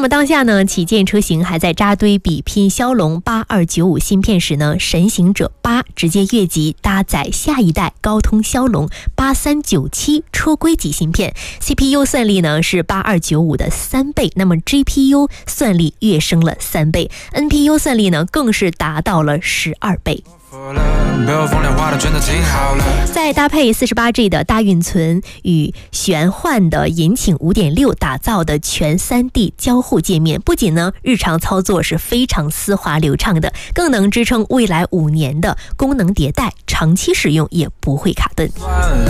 么当下呢，旗舰车型还在扎堆比拼骁龙8295芯片时呢，神行者8直接越级搭载下一代高通骁龙8397车规级芯片， CPU 算力呢是8295的3倍，那么 GPU 算力跃升了3倍， NPU 算力呢更是达到了12倍。再搭配 48G 的大运存与玄幻的引擎 5.6 打造的全 3D 交互界面，不仅呢日常操作是非常丝滑流畅的，更能支撑未来5年的功能迭代，长期使用也不会卡顿。